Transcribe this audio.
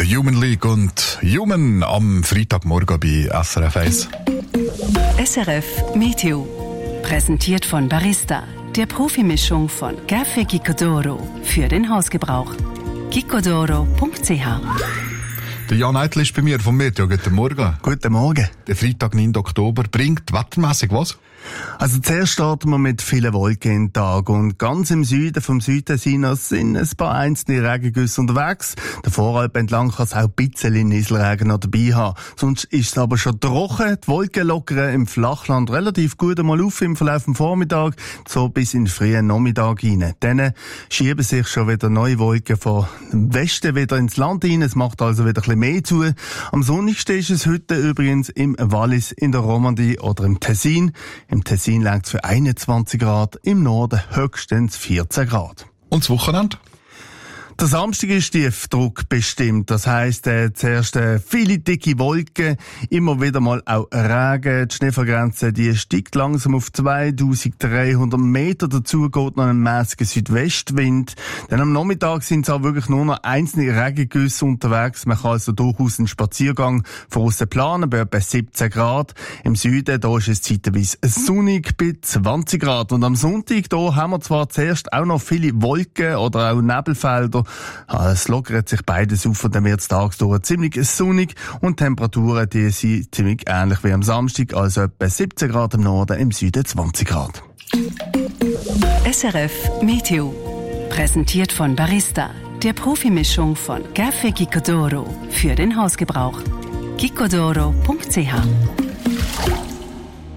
Human League und Human am Freitagmorgen bei SRF 1. SRF Meteo. Präsentiert von Barista, der Profimischung von Café Gicodoro für den Hausgebrauch. gicodoro.ch. Der Jan Eitel ist bei mir vom Meteo. Guten Morgen. Guten Morgen. Der Freitag, 9. Oktober, bringt wettermässig was? Also zuerst starten wir mit vielen Wolken in den Tag und ganz im Süden vom Südtessinas sind ein paar einzelne Regengüsse unterwegs. Der Voralp entlang kann es auch ein bisschen Nieselregen noch dabei haben. Sonst ist es aber schon trocken. Die Wolken lockern im Flachland relativ gut einmal auf im Verlauf des Vormittags, so bis in den frühen Nachmittag hinein. Dann schieben sich schon wieder neue Wolken von dem Westen wieder ins Land hinein. Es macht also wieder ein bisschen mehr zu. Am sonnigsten ist es heute übrigens im Wallis, in der Romandie oder im Tessin. Im Tessin langt es für 21 Grad, im Norden höchstens 14 Grad. Und das Wochenende? Der Samstag ist Tiefdruck bestimmt. Das heisst, zuerst viele dicke Wolken, immer wieder mal auch Regen. Die Schneefallgrenze, die steigt langsam auf 2300 Meter. Dazu geht noch ein mäßiger Südwestwind. Dann am Nachmittag sind es auch wirklich nur noch einzelne Regengüsse unterwegs. Man kann also durchaus einen Spaziergang von aussen planen, bei etwa 17 Grad. Im Süden, da ist es zeitweise sonnig bei 20 Grad. Und am Sonntag, da haben wir zwar zuerst auch noch viele Wolken oder auch Nebelfelder. Es lockert sich beides auf und dann wird es tagsüber ziemlich sonnig und die Temperaturen, die sind ziemlich ähnlich wie am Samstag, also etwa 17 Grad im Norden, im Süden 20 Grad. SRF Meteo. Präsentiert von Barista, der Profimischung von Café Gicodoro für den Hausgebrauch. gicodoro.ch.